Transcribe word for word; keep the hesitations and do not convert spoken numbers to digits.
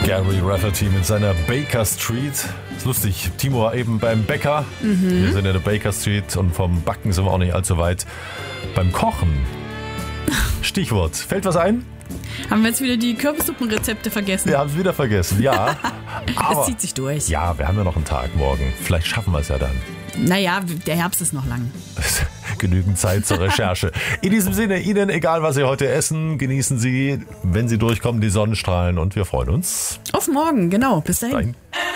Gary Rafferty mit seiner Baker Street. Ist lustig, Timo war eben beim Bäcker. Mhm. Wir sind in der Baker Street und vom Backen sind wir auch nicht allzu weit. Beim Kochen. Stichwort. Fällt was ein? Haben wir jetzt wieder die Kürbissuppenrezepte vergessen? Wir haben es wieder vergessen, ja. Aber es zieht sich durch. Ja, wir haben ja noch einen Tag morgen. Vielleicht schaffen wir es ja dann. Naja, der Herbst ist noch lang. Genügend Zeit zur Recherche. In diesem Sinne, Ihnen, egal was Sie heute essen, genießen Sie, wenn Sie durchkommen, die Sonnenstrahlen und wir freuen uns. Auf morgen, genau. Bis dahin. Dahin.